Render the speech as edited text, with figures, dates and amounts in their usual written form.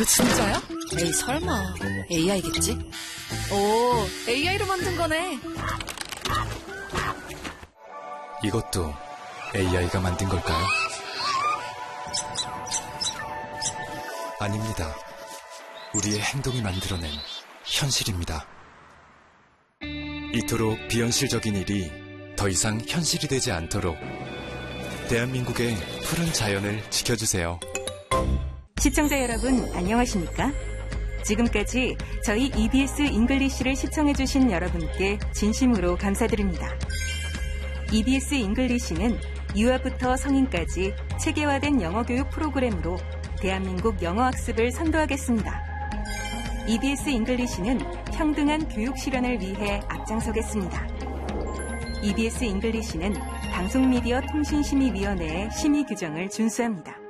이거 진짜야? 에이, 설마. AI겠지? 오, AI로 만든 거네. 이것도 AI가 만든 걸까요? 아닙니다. 우리의 행동이 만들어낸 현실입니다. 이토록 비현실적인 일이 더 이상 현실이 되지 않도록 대한민국의 푸른 자연을 지켜주세요. 시청자 여러분, 안녕하십니까? 지금까지 저희 EBS 잉글리시를 시청해주신 여러분께 진심으로 감사드립니다. EBS 잉글리시는 유아부터 성인까지 체계화된 영어 교육 프로그램으로 대한민국 영어 학습을 선도하겠습니다. EBS 잉글리시는 평등한 교육 실현을 위해 앞장서겠습니다. EBS 잉글리시는 방송미디어 통신심의위원회의 심의 규정을 준수합니다.